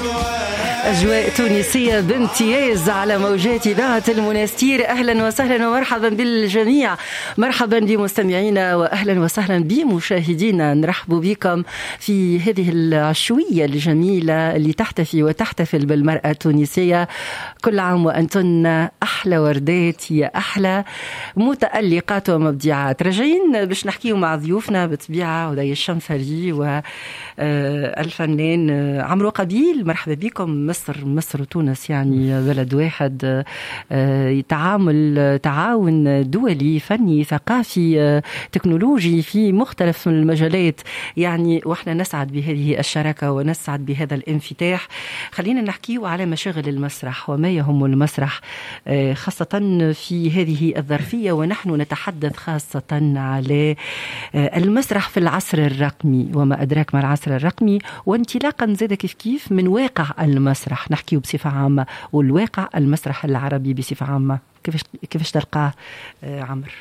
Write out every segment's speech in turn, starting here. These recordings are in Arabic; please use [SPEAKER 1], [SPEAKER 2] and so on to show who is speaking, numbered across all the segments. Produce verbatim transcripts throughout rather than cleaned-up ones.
[SPEAKER 1] أجواء تونسية بامتياز على موجات إذاعة المنستير. أهلا وسهلا ومرحبا بالجميع، مرحبا بمستمعينا وأهلا وسهلا بمشاهدينا. نرحب بكم في هذه العشوية الجميلة اللي تحتفي وتحتفل بالمرأة التونسية. كل عام وأنتن أحلى وردات، يا أحلى متألقات ومبدعات. رجعين باش نحكيه مع ضيوفنا بطبيعة ودي الشنفري والفنان عمرو قبيل. مرحبا بكم. مصر مصر وتونس يعني بلد واحد، تعامل تعاون دولي فني ثقافي تكنولوجي في مختلف المجالات يعني، واحنا نسعد بهذه الشراكة ونسعد بهذا الانفتاح. خلينا نحكيه على مشاغل المسرح وما يهم المسرح خاصة في هذه الظرفية، ونحن نتحدث خاصة على المسرح في العصر الرقمي وما أدراك ما العصر الرقمي، وانطلاقا زاد كيف كيف من واقع المسرح نحكيه بصفة عامة، والواقع المسرح العربي بصفة عامة. كيفاش كيفاش تلقاه عمرو؟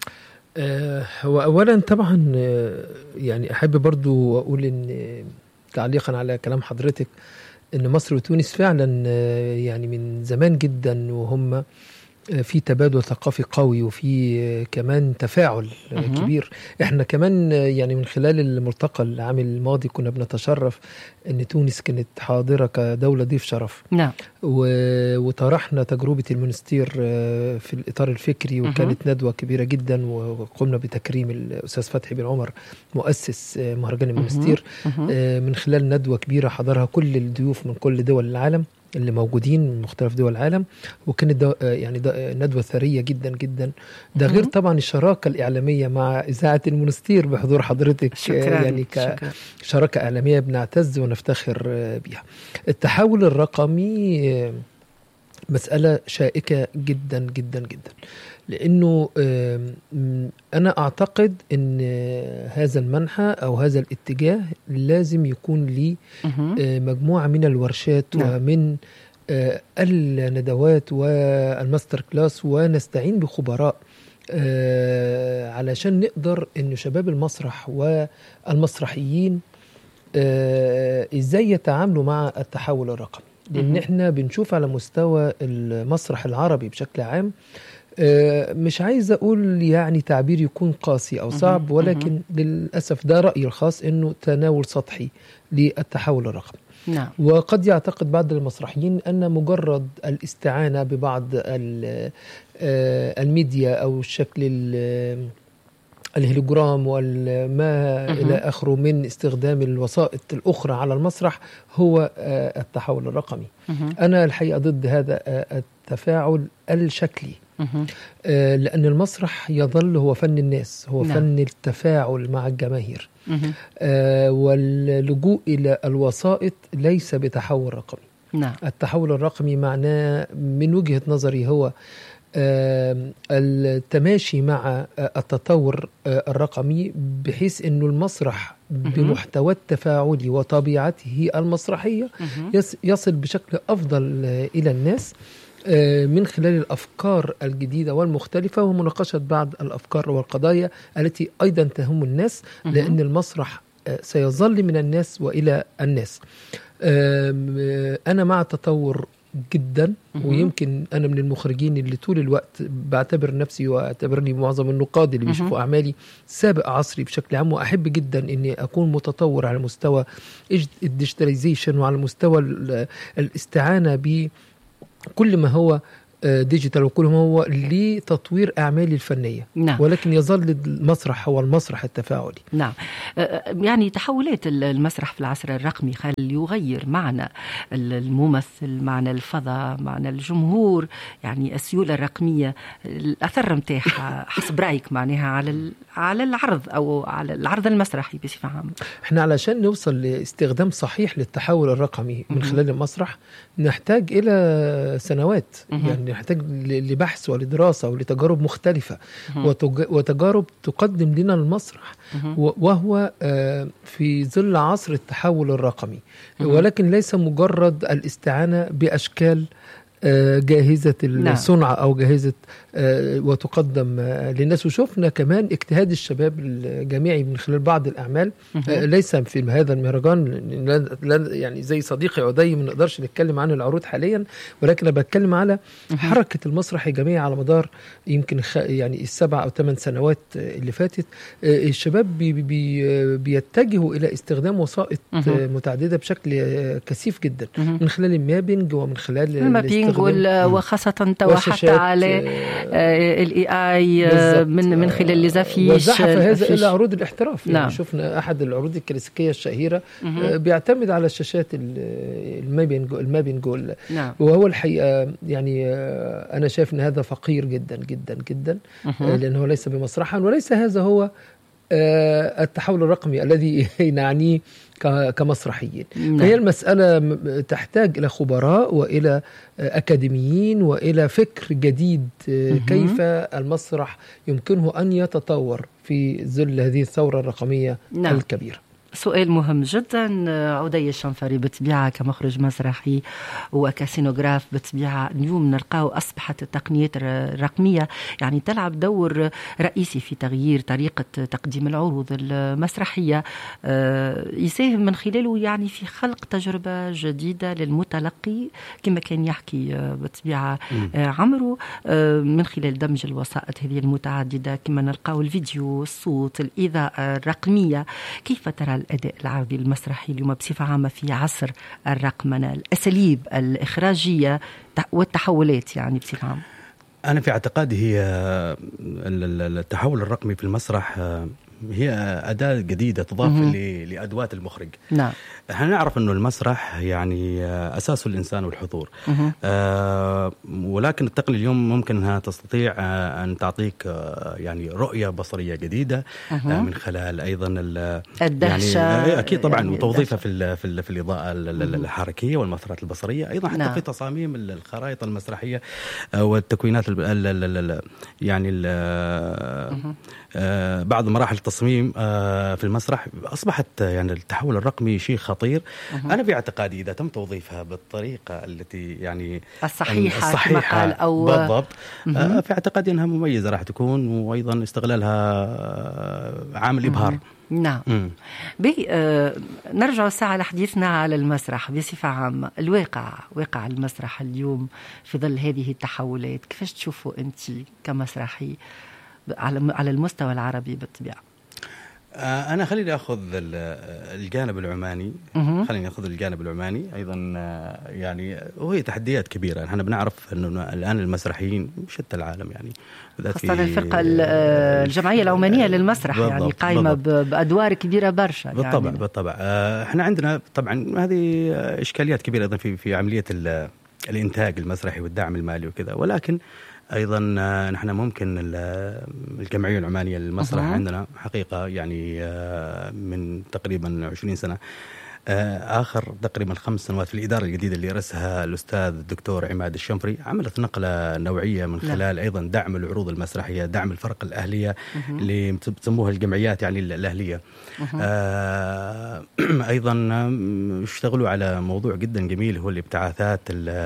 [SPEAKER 2] هو أولا طبعا يعني أحب برضو أقول إن تعليقا على كلام حضرتك إن مصر وتونس فعلا يعني من زمان جدا وهم في تبادل ثقافي قوي، وفي كمان تفاعل كبير. احنا كمان يعني من خلال الملتقى العام الماضي كنا بنتشرف ان تونس كانت حاضرة كدولة ضيف شرف.
[SPEAKER 1] نعم.
[SPEAKER 2] وطرحنا تجربة المنستير في الإطار الفكري، وكانت ندوة كبيرة جدا، وقمنا بتكريم الأستاذ فتحي بن عمر مؤسس مهرجان المنستير من خلال ندوة كبيرة حضرها كل الضيوف من كل دول العالم اللي موجودين من مختلف دول العالم، وكانت يعني ندوة ثرية جدا جدا. ده غير طبعا الشراكة الإعلامية مع إذاعة المنستير بحضور حضرتك.
[SPEAKER 1] شكرا.
[SPEAKER 2] يعني كشراكة إعلامية بنعتز ونفتخر بها. التحول الرقمي مسألة شائكة جدا جدا جدا، لأنه أنا أعتقد أن هذا المنحى أو هذا الاتجاه لازم يكون لي مجموعة من الورشات ومن الندوات والماستر كلاس، ونستعين بخبراء علشان نقدر أن شباب المسرح والمسرحيين إزاي يتعاملوا مع التحول الرقمي. لأن احنا بنشوف على مستوى المسرح العربي بشكل عام، مش عايز أقول يعني تعبير يكون قاسي أو صعب، ولكن للأسف ده رأيي الخاص إنه تناول سطحي للتحول الرقمي.
[SPEAKER 1] نعم.
[SPEAKER 2] وقد يعتقد بعض المسرحيين أن مجرد الاستعانة ببعض الميديا أو الشكل الهيلوجرام وما إلى آخره من استخدام الوسائط الأخرى على المسرح هو التحول الرقمي. أنا الحقيقة ضد هذا التفاعل الشكلي، لأن المسرح يظل هو فن الناس، هو نعم. فن التفاعل مع الجماهير، واللجوء إلى الوسائط ليس بتحول رقمي.
[SPEAKER 1] نعم.
[SPEAKER 2] التحول الرقمي معناه من وجهة نظري هو التماشي مع التطور الرقمي، بحيث أنه المسرح بمحتوى التفاعلي وطبيعته المسرحية يصل بشكل أفضل إلى الناس من خلال الأفكار الجديدة والمختلفة، ومناقشة بعض الأفكار والقضايا التي أيضا تهم الناس، لأن المسرح سيظل من الناس وإلى الناس. أنا مع التطور جدا، ويمكن أنا من المخرجين اللي طول الوقت بعتبر نفسي واعتبرني معظم النقاد اللي بيشوفوا أعمالي سابق عصري بشكل عام، وأحب جدا أني أكون متطور على مستوى الديجيتاليزيشن وعلى مستوى الاستعانة بكل ما هو ديجيتال وكل ما هو لتطوير أعمالي الفنية.
[SPEAKER 1] نعم.
[SPEAKER 2] ولكن يظل المسرح هو المسرح التفاعلي.
[SPEAKER 1] نعم. يعني تحولات المسرح في العصر الرقمي خل يغير معنى الممثل، معنى الفضاء، معنى الجمهور، يعني السيولة الرقمية الأثر متاعها حسب رأيك معناها على على العرض أو على العرض المسرحي بصفة عامة.
[SPEAKER 2] احنا علشان نوصل لاستخدام صحيح للتحول الرقمي من خلال المسرح نحتاج إلى سنوات، يعني نحتاج لبحث ولدراسة ولتجارب مختلفة وتجارب تقدم لنا المسرح، وهو في ظل عصر التحول الرقمي، ولكن ليس مجرد الاستعانة بأشكال جاهزة الصنع أو جاهزة وتقدم للناس. وشوفنا كمان اجتهاد الشباب الجامعي من خلال بعض الأعمال، ليس في هذا المهرجان يعني زي صديقي عدي ما نقدرش نتكلم عن العروض حاليا، ولكن أنا بتكلم على حركة المسرح الجامعي على مدار يمكن يعني السبع أو ثمان سنوات اللي فاتت. الشباب بي بي بيتجهوا إلى استخدام وسائط متعددة بشكل كثيف جدا، من خلال المابينج ومن خلال
[SPEAKER 1] المابينج وخاصة توحدت على الاي اي من من خلال ليزافيش
[SPEAKER 2] وزحف هذا الى عروض الاحتراف. يعني نعم. شفنا احد العروض الكلاسيكيه الشهيره مه. بيعتمد على الشاشات المابينج المابينج نعم. وهو الحقيقه يعني انا شايف ان هذا فقير جدا جدا جدا، لانه ليس بمسرحا، وليس هذا هو التحول الرقمي الذي نعنيه كمسرحيين. نعم. فهي المسألة تحتاج إلى خبراء وإلى أكاديميين وإلى فكر جديد كيف المسرح يمكنه أن يتطور في ظل هذه الثورة الرقمية. نعم. الكبيرة.
[SPEAKER 1] سؤال مهم جدا. عدي الشنفري بالطبيعة كمخرج مسرحي وكسينوغراف بالطبيعة اليوم نلقاو أصبحت التقنيات الرقمية يعني تلعب دور رئيسي في تغيير طريقة تقديم العروض المسرحية، يساهم من خلاله يعني في خلق تجربة جديدة للمتلقي كما كان يحكي بالطبيعة عمرو، من خلال دمج الوسائط هذه المتعددة كما نلقاو الفيديو، الصوت، الإضاءة الرقمية. كيف ترى الأداء العرضي المسرحي اليوم بصفة عامة في عصر الرقمنة، الأساليب الإخراجية والتحولات يعني بصفة عامة؟
[SPEAKER 3] أنا في اعتقادي هي التحول الرقمي في المسرح هي أداة جديدة تضاف لأدوات المخرج. نعم. احنا نعرف أنه المسرح يعني أساسه الإنسان والحضور، آه ولكن التقنية اليوم ممكن أنها تستطيع أن تعطيك يعني رؤية بصرية جديدة آه من خلال أيضا
[SPEAKER 1] الدهشة
[SPEAKER 3] يعني أكيد طبعا يعني وتوظيفها في في في الإضاءة الحركية والمؤثرات البصرية أيضا، حتى نعم. في تصاميم الخرائط المسرحية والتكوينات يعني آه بعض مراحل التصميم آه في المسرح أصبحت يعني التحول الرقمي شيء خطير. أه. أنا في اعتقادي إذا تم توظيفها بالطريقة التي يعني
[SPEAKER 1] الصحيحة,
[SPEAKER 3] الصحيحة
[SPEAKER 1] قال أو
[SPEAKER 3] بالضبط آه في اعتقادي أنها مميزة راح تكون، وأيضا استغلالها عامل إبهار.
[SPEAKER 1] نعم. بي آه نرجع ساعة لحديثنا على المسرح بصفة عامة. الواقع واقع المسرح اليوم في ظل هذه التحولات كيفاش تشوفوا أنت كمسرحي على على المستوى العربي بالطبيعة؟
[SPEAKER 3] أنا خليني أخذ الجانب العماني. خليني أخذ الجانب العماني أيضا، يعني وهي تحديات كبيرة. نحن بنعرف أنه الآن المسرحيين شتى العالم يعني
[SPEAKER 1] خاصة الفرقة الجمعية العمانية للمسرح يعني قائمة بأدوار كبيرة برشا.
[SPEAKER 3] بالطبع
[SPEAKER 1] يعني
[SPEAKER 3] بالطبع. احنا عندنا طبعا هذه إشكاليات كبيرة أيضا في في عملية الإنتاج المسرحي والدعم المالي وكذا، ولكن أيضا نحن ممكن الجمعية العمانية للمسرح أه. عندنا حقيقة يعني من تقريبا عشرين سنة، آخر تقريبا خمس سنوات في الإدارة الجديدة اللي رأسها الأستاذ الدكتور عماد الشنفري عملت نقلة نوعية من خلال لا. أيضا دعم العروض المسرحية، دعم الفرق الأهلية أه. اللي تسموها الجمعيات يعني الأهلية. أه. آه أيضا اشتغلوا على موضوع جدا جميل هو الابتعاثات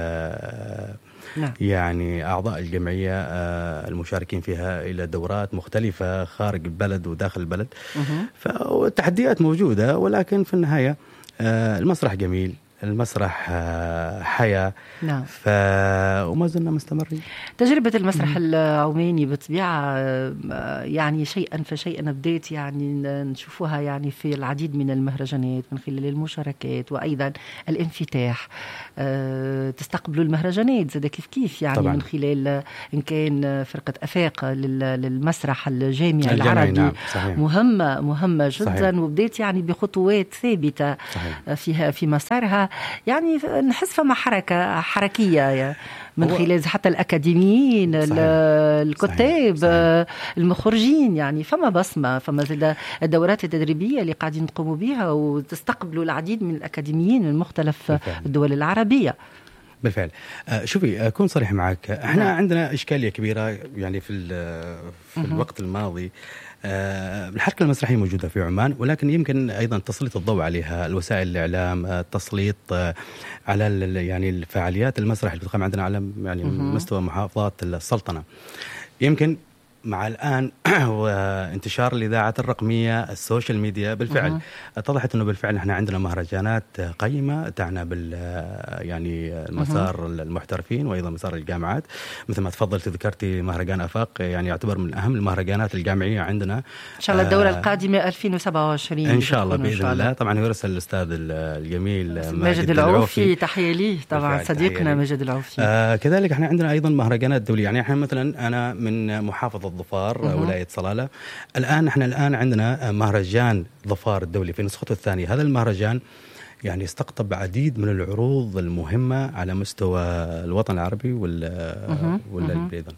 [SPEAKER 3] نعم. يعني أعضاء الجمعية المشاركين فيها إلى دورات مختلفة خارج البلد وداخل البلد. فالتحديات موجودة، ولكن في النهاية المسرح جميل، المسرح حياة. نعم. ف... وما زلنا مستمرين.
[SPEAKER 1] تجربة المسرح العماني بالطبيعة يعني شيئا فشيئا بديت يعني نشوفوها يعني في العديد من المهرجانات من خلال المشاركات وأيضا الانفتاح. أه تستقبلوا المهرجانات زاد كيف كيف يعني طبعا. من خلال إن كان فرقة أفاق للمسرح الجامعي العربي. نعم. مهمة مهمة جدا. صحيح. وبديت يعني بخطوات ثابتة. صحيح. فيها في مسارها يعني نحس فما حركة حركية من خلال حتى الأكاديميين الكتاب صحيح. المخرجين يعني فما بصمة، فما زاد الدورات التدريبية اللي قاعدين نقوموا بها وتستقبلوا العديد من الأكاديميين من مختلف الدول العربية.
[SPEAKER 3] بالفعل. آه شوفي أكون صريح معك، احنا نعم. عندنا إشكالية كبيرة يعني في في الوقت الماضي. آه الحركة المسرحية موجودة في عمان، ولكن يمكن أيضا تسليط الضوء عليها الوسائل الإعلام، التسليط آه على يعني الفعاليات المسرح اللي بتقام عندنا على يعني مستوى محافظات السلطنة. يمكن مع الآن وانتشار الإذاعات الرقمية، السوشيال ميديا، بالفعل اتضحت أنه بالفعل احنا عندنا مهرجانات قيمة تعنى بال يعني المسار المحترفين وأيضا مسار الجامعات. مثل ما تفضلت ذكرتي مهرجان أفاق، يعني يعتبر من أهم المهرجانات الجامعية عندنا.
[SPEAKER 1] إن شاء الله الدورة القادمة ألفين وسبعة وعشرين
[SPEAKER 3] إن شاء الله بإذن الله. طبعا يرسل الأستاذ الجميل
[SPEAKER 1] ماجد, ماجد العوفي، تحية ليه طبعا صديقنا ماجد العوفي.
[SPEAKER 3] آه كذلك احنا عندنا أيضا مهرجانات دولية. يعني احنا مثلا أنا من محافظة ظفار ولاية صلالة، الآن احنا الآن عندنا مهرجان ظفار الدولي في نسخته الثانية. هذا المهرجان يعني استقطب عديد من العروض المهمة على مستوى الوطن العربي وال ولا أيضا.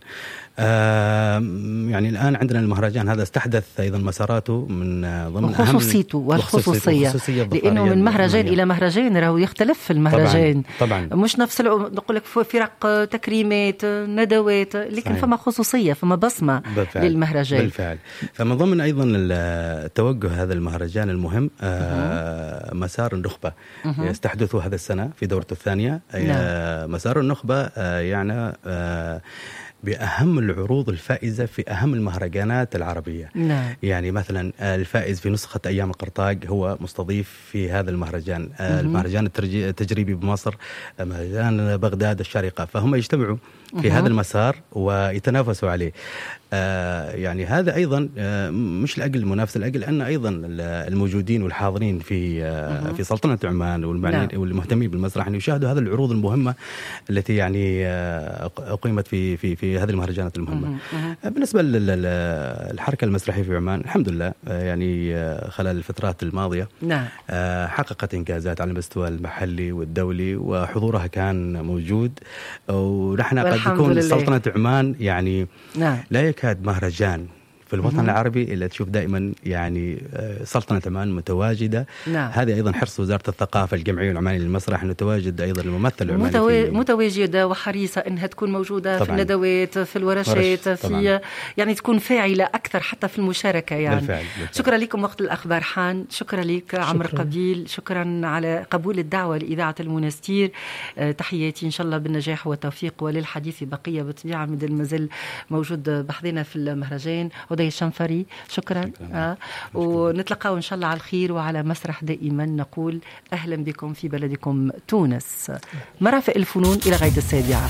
[SPEAKER 3] آه يعني الآن عندنا المهرجان هذا استحدث أيضا مساراته من ضمن
[SPEAKER 1] خصوصيته والخصوصية، لأنه من مهرجان إلى مهرجان راهو يختلف في المهرجان.
[SPEAKER 3] طبعا, طبعا.
[SPEAKER 1] مش نفس نقول لك فرق تكريمات ندوات، لكن صحيح. فما خصوصية، فما بصمة بالفعل. للمهرجان
[SPEAKER 3] بالفعل. فمن ضمن أيضا التوجه هذا المهرجان المهم آه مسار النخبة يستحدث هذا السنة في دورته الثانية. آه مسار النخبة آه يعني آه بأهم العروض الفائزة في أهم المهرجانات العربية.
[SPEAKER 1] نعم.
[SPEAKER 3] يعني مثلا الفائز في نسخة أيام القرطاج هو مستضيف في هذا المهرجان. المهرجان التجريبي بمصر، مهرجان بغداد الشارقة، فهم يجتمعوا في هذا المسار ويتنافسوا عليه. آه يعني هذا أيضا آه مش لأجل المنافسة، لأجل أن أيضا الموجودين والحاضرين في آه في سلطنة عمان والمعنيين والمهتمين بالمسرح أن يشاهدوا هذه العروض المهمة التي يعني آه أقيمت في في في هذه المهرجانات المهمة. آه بالنسبة للحركة المسرحية في عمان، الحمد لله آه يعني آه خلال الفترات الماضية
[SPEAKER 1] نعم.
[SPEAKER 3] آه حققت إنجازات على المستوى المحلي والدولي، وحضورها كان موجود. ونحن قد يكون سلطنة عمان يعني
[SPEAKER 1] نعم.
[SPEAKER 3] لا يكاد مهرجان في الوطن مم. العربي إلا تشوف دائما يعني سلطنة عمان متواجدة.
[SPEAKER 1] نعم.
[SPEAKER 3] هذه أيضا حرص وزارة الثقافة الجمعية العمانية للمسرح أنه تواجد أيضا الممثل العماني
[SPEAKER 1] متوا... متواجدة وحريصة أنها تكون موجودة طبعاً. في الندوات، في الورشات، في يعني تكون فاعلة أكثر حتى في المشاركة يعني.
[SPEAKER 3] بالفعل. بالفعل.
[SPEAKER 1] شكرا لكم وقت الأخبار حان، شكرا لك عمرو قبيل، شكرا على قبول الدعوة لإذاعة المنستير. أه تحياتي إن شاء الله بالنجاح والتوفيق، وللحديث بقية بطبيعة من المازال موجود بحضنا في المهرجان. هدى الشنفري شكرا, شكرا. آه. ونتلقاو إن شاء الله على الخير وعلى مسرح. دائما نقول أهلا بكم في بلدكم تونس. مرافق الفنون إلى غاية السابعة.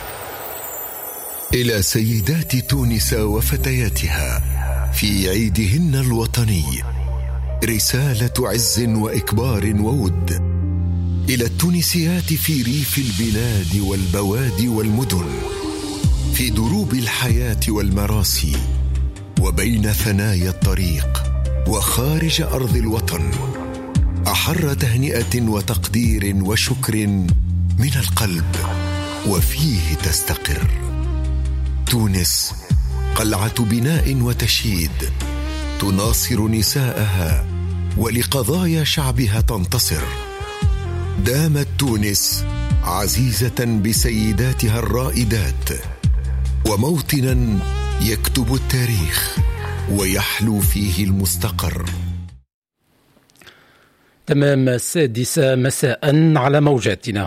[SPEAKER 4] إلى سيدات تونس وفتياتها في عيدهن الوطني رسالة عز وإكبار وود. إلى التونسيات في ريف البلاد والبوادي والمدن، في دروب الحياة والمراسي، وبين ثنايا الطريق وخارج أرض الوطن، أحر تهنئة وتقدير وشكر من القلب وفيه تستقر تونس، قلعة بناء وتشييد، تناصر نساءها ولقضايا شعبها تنتصر. دامت تونس عزيزة بسيداتها الرائدات، وموطنا يكتب التاريخ ويحلو فيه المستقر.
[SPEAKER 5] تمام السادسة مساء على موجاتنا.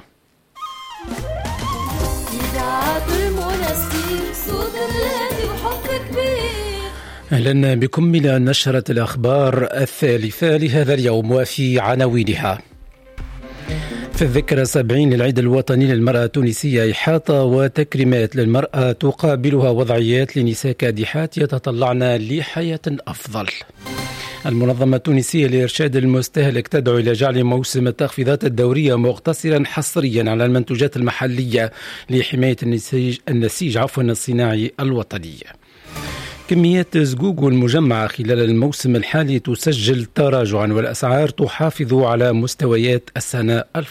[SPEAKER 5] أهلا بكم إلى نشرة الأخبار الثالثة لهذا اليوم، وفي عناوينها: في الذكرى سبعين للعيد الوطني للمرأة التونسية، إحاطة وتكريمات للمرأة تقابلها وضعيات لنساء كادحات يتطلعن لحياة أفضل. المنظمة التونسية لإرشاد المستهلك تدعو إلى جعل موسم التخفيضات الدورية مقتصرا حصريا على المنتوجات المحلية لحماية النسيج, النسيج عفوا الصناعي الوطني. كميات زقوق المجمعة خلال الموسم الحالي تسجل تراجعا، والأسعار تحافظ على مستويات السنة